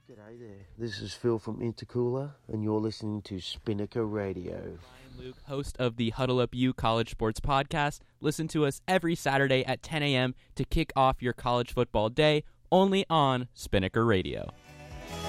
G'day there. This is Phil from Intercooler, and you're listening to Spinnaker Radio. Ryan Luke, host of the Huddle Up U College Sports Podcast. Listen to us every Saturday at 10 a.m. to kick off your college football day, only on Spinnaker Radio.